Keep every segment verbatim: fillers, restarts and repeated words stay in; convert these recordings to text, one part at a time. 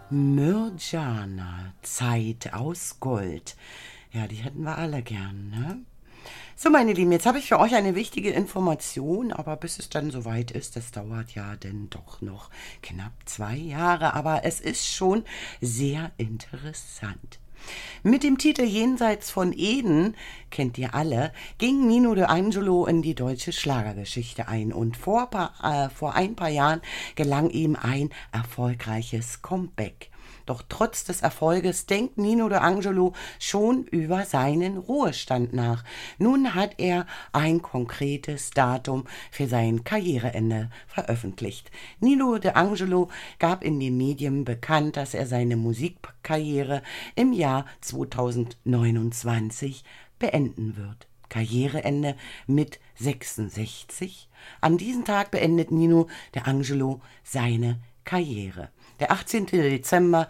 Myrjana, Zeit aus Gold. Ja, die hätten wir alle gern, ne? So, meine Lieben, jetzt habe ich für euch eine wichtige Information, aber bis es dann soweit ist, das dauert ja denn doch noch knapp zwei Jahre, aber es ist schon sehr interessant. Mit dem Titel Jenseits von Eden, kennt ihr alle, ging Nino De Angelo in die deutsche Schlagergeschichte ein und vor, paar, äh, vor ein paar Jahren gelang ihm ein erfolgreiches Comeback. Doch trotz des Erfolges denkt Nino De Angelo schon über seinen Ruhestand nach. Nun hat er ein konkretes Datum für sein Karriereende veröffentlicht. Nino De Angelo gab in den Medien bekannt, dass er seine Musikkarriere im Jahr zweitausendneunundzwanzig beenden wird. Karriereende mit sechsundsechzig. An diesem Tag beendet Nino De Angelo seine Karriere. Der achtzehnten Dezember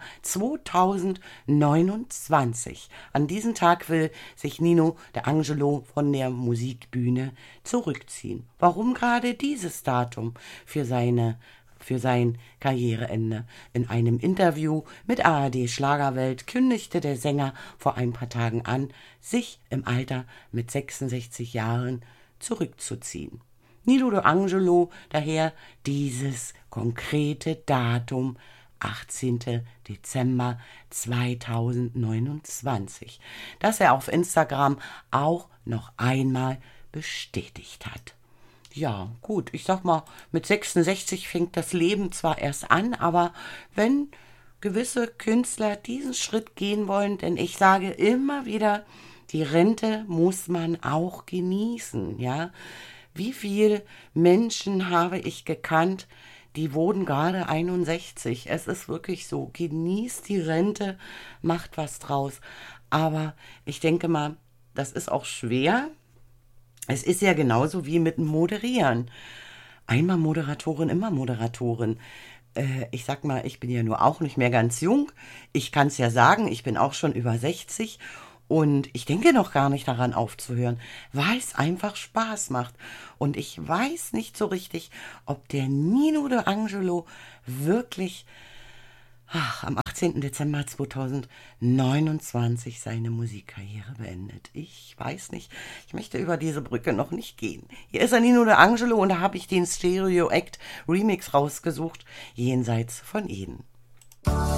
zweitausendneunundzwanzig. An diesem Tag will sich Nino De Angelo von der Musikbühne zurückziehen. Warum gerade dieses Datum für seine für sein Karriereende? In einem Interview mit A R D Schlagerwelt kündigte der Sänger vor ein paar Tagen an, sich im Alter mit sechsundsechzig Jahren zurückzuziehen. Nino De Angelo daher dieses konkrete Datum achtzehnten Dezember zweitausendneunundzwanzig, das er auf Instagram auch noch einmal bestätigt hat. Ja, gut, ich sag mal, mit sechsundsechzig fängt das Leben zwar erst an, aber wenn gewisse Künstler diesen Schritt gehen wollen, denn ich sage immer wieder, die Rente muss man auch genießen, ja. Wie viele Menschen habe ich gekannt, die wurden gerade einundsechzig. Es ist wirklich so, genießt die Rente, macht was draus. Aber ich denke mal, das ist auch schwer. Es ist ja genauso wie mit dem Moderieren. Einmal Moderatorin, immer Moderatorin. Äh, ich sag mal, ich bin ja nur auch nicht mehr ganz jung. Ich kann es ja sagen, ich bin auch schon über sechzig. Und ich denke noch gar nicht daran aufzuhören, weil es einfach Spaß macht. Und ich weiß nicht so richtig, ob der Nino De Angelo wirklich ach, am achtzehnten Dezember zweitausendneunundzwanzig seine Musikkarriere beendet. Ich weiß nicht, ich möchte über diese Brücke noch nicht gehen. Hier ist er, Nino De Angelo, und da habe ich den Stereo Act Remix rausgesucht, Jenseits von Eden.